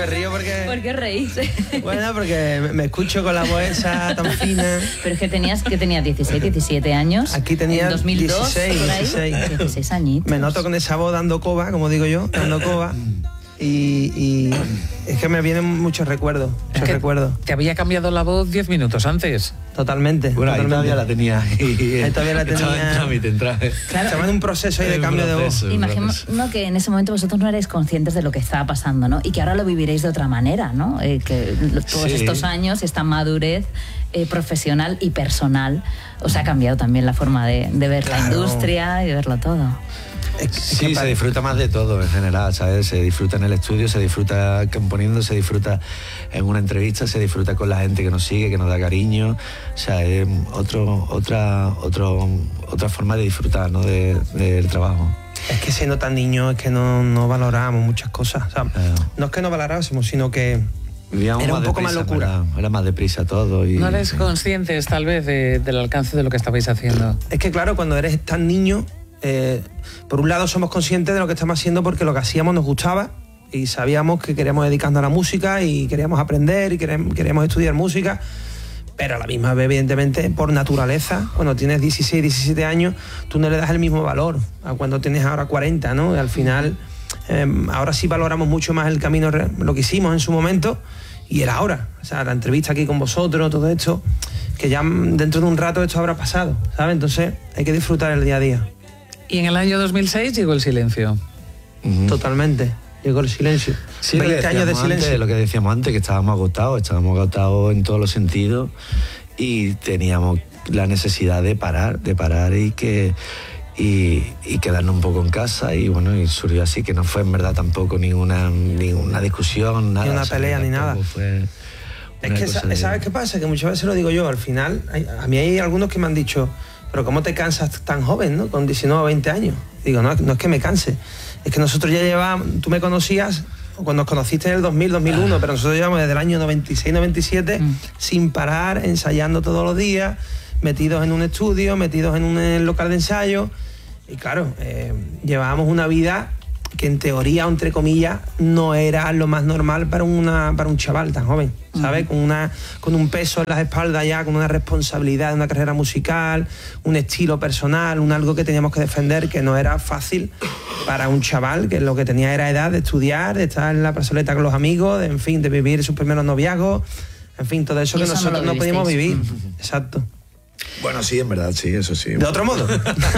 me río porque... ¿Por qué reís? Bueno, porque me escucho con la voz esa tan fina. Pero es que tenías 16, 17 años. Aquí tenía en 2002, 16 añitos. Me noto con esa voz dando coba, como digo yo, dando coba. Y es que me vienen muchos recuerdos, Te había cambiado la voz 10 minutos antes. Totalmente. Bueno, ahí todavía la tenía. Ahí todavía la tenía. Claro. Estaba en un proceso ahí de cambio de voz. Imagino que en ese momento vosotros no erais conscientes de lo que estaba pasando, ¿no? Y que ahora lo viviréis de otra manera, ¿no? Que todos estos años, esta madurez profesional y personal, os ha cambiado también la forma de ver la industria y de verlo todo. Sí, se disfruta más de todo en general, ¿sabes? Se disfruta en el estudio, se disfruta componiendo, se disfruta en una entrevista, se disfruta con la gente que nos sigue, que nos da cariño. O sea, es otra forma de disfrutar, ¿no? del trabajo. Es que siendo tan niño es que no valorábamos muchas cosas. O sea, no es que no valorásemos, sino que vivíamos era un poco más locura. Era más deprisa todo. Y, no eres conscientes, tal vez, del alcance de lo que estabais haciendo. Es que, claro, cuando eres tan niño... por un lado somos conscientes de lo que estamos haciendo porque lo que hacíamos nos gustaba y sabíamos que queríamos dedicarnos a la música y queríamos aprender y queríamos estudiar música, pero a la misma vez, evidentemente, por naturaleza, cuando tienes 16, 17 años, tú no le das el mismo valor a cuando tienes ahora 40, ¿no? Y al final, ahora sí valoramos mucho más el camino, lo que hicimos en su momento, y era ahora. O sea, la entrevista aquí con vosotros, todo esto, que ya dentro de un rato esto habrá pasado, ¿sabes? Entonces hay que disfrutar el día a día. Y en el año 2006 llegó el silencio. Totalmente, llegó el silencio. Sí, 20 años de silencio. Antes, lo que decíamos antes, que estábamos agotados en todos los sentidos y teníamos la necesidad de parar y quedarnos un poco en casa, y bueno, y surgió así, que no fue en verdad tampoco ninguna discusión, nada. Ni una pelea, ni nada. Es que, ¿sabes qué pasa? Que muchas veces lo digo yo, al final, a mí hay algunos que me han dicho... Pero ¿cómo te cansas tan joven, ¿no? Con 19 o 20 años. Digo, no es que me canse. Es que nosotros ya llevábamos... Tú me conocías cuando nos conociste en el 2000, 2001, pero nosotros llevamos desde el año 96, 97 sin parar, ensayando todos los días, metidos en un estudio, metidos en un local de ensayo. Y claro, llevábamos una vida que en teoría, o entre comillas, no era lo más normal para un chaval tan joven, ¿sabes? Con un peso en las espaldas ya, con una responsabilidad de una carrera musical, un estilo personal, algo que teníamos que defender, que no era fácil para un chaval que lo que tenía era edad de estudiar, de estar en la plazoleta con los amigos, de vivir sus primeros noviazgos, en fin, todo eso que nosotros no podíamos vivir. Exacto. Bueno, sí, en verdad, sí, eso sí. De otro modo.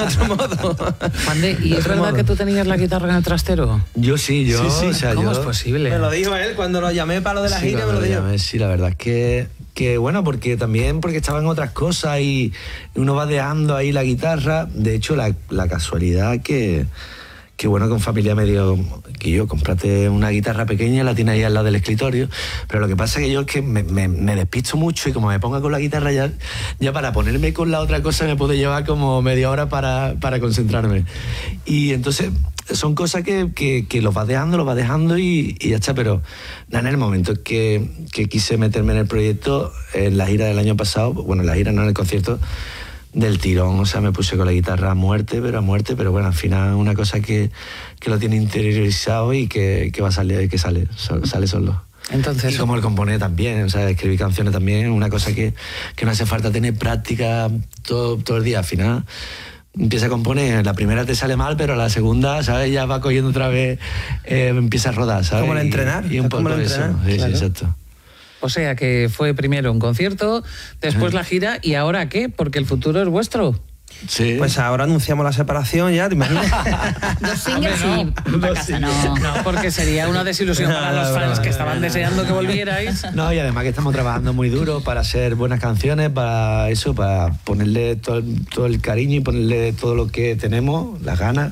Mande, ¿y es verdad que tú tenías la guitarra en el trastero? Yo sí. O sea, ¿Cómo es posible? Me lo dijo él cuando lo llamé para lo de la gira, me lo dijo. Sí, la verdad es que bueno, porque estaba en otras cosas y uno va dejando ahí la guitarra. De hecho, la casualidad que bueno, con familia me dio que yo comprate una guitarra pequeña, la tiene ahí al lado del escritorio, pero lo que pasa es que yo es que me despisto mucho, y como me ponga con la guitarra ya para ponerme con la otra cosa me puede llevar como media hora para concentrarme. Y entonces son cosas que los vas dejando y ya está. Pero en el momento que quise meterme en el proyecto, en la gira del año pasado, bueno, en la gira no, en el concierto, del tirón, o sea, me puse con la guitarra a muerte, pero bueno, al final una cosa que lo tiene interiorizado y que va a salir, que sale solo. Entonces, y como el componer también, o sea, escribir canciones también, una cosa que no hace falta tener práctica todo el día. Al final empieza a componer, la primera te sale mal, pero la segunda, ¿sabes? Ya va cogiendo otra vez, empieza a rodar, ¿sabes? Como el entrenar. Y un poco eso. Sí, claro. Sí, exacto. O sea que fue primero un concierto, después la gira, ¿y ahora qué? Porque el futuro es vuestro. Sí. Pues ahora anunciamos la separación ya, ¿te imaginas? 2 singles no, porque sería una desilusión para los fans que estaban deseando que volvierais. No, y además que estamos trabajando muy duro para hacer buenas canciones, para ponerle todo el cariño y ponerle todo lo que tenemos, las ganas.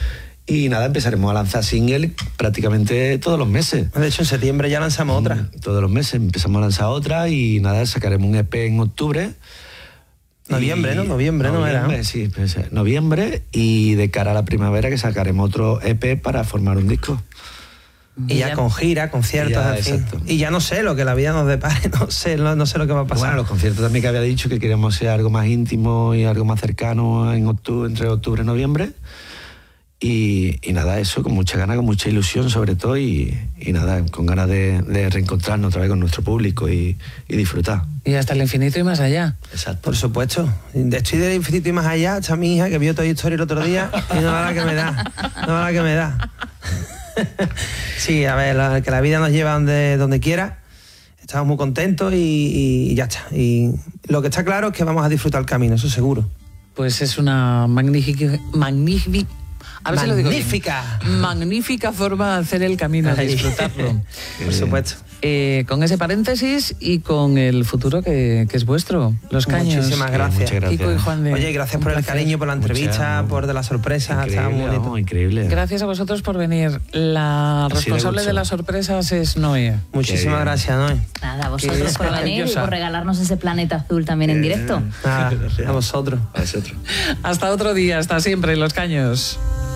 Y nada, empezaremos a lanzar single prácticamente todos los meses. De hecho, en septiembre ya lanzamos otra. Todos los meses empezamos a lanzar otra y nada, sacaremos un EP en octubre. Noviembre, ¿no? Noviembre, ¿no era? Sí, noviembre, y de cara a la primavera que sacaremos otro EP para formar un disco. Y ya con gira, conciertos, en fin. Y ya no sé lo que la vida nos depare, no sé lo que va a pasar. Bueno, los conciertos también, que había dicho que queremos ser algo más íntimo y algo más cercano en octubre, entre octubre y noviembre. Y nada, eso, con mucha ganas, con mucha ilusión sobre todo y nada, con ganas de reencontrarnos otra vez con nuestro público y disfrutar. Y hasta el infinito y más allá. Exacto. Por supuesto. Estoy del infinito y más allá. Está mi hija que vio Toy Story el otro día y no va la que me da. No va la que me da. Sí, a ver, que la vida nos lleva donde quiera. Estamos muy contentos y ya está. Y lo que está claro es que vamos a disfrutar el camino, eso seguro. Pues es una magnífica forma de hacer el camino, de disfrutarlo. Por supuesto. Con ese paréntesis y con el futuro que es vuestro, Los Caños. Muchísimas gracias. Muchas gracias. Kiko y Juan de. Oye, gracias por el cariño, por la entrevista, por de la sorpresa. Estaba muy bonito. Vamos, increíble. Gracias a vosotros por venir. La responsable de las sorpresas es Noé. Muchísimas gracias, Noé. Nada, a vosotros por venir y por regalarnos ese planeta azul también en directo. Nada, a vosotros. A vosotros. Hasta otro día, hasta siempre, Los Caños.